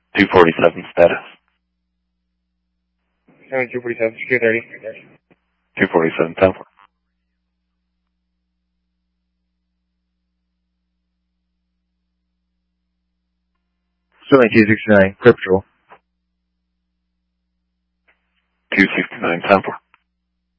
247 status. 247, secure 30. 247, 10-4. Sterling 269, clear patrol. 269, 10-4.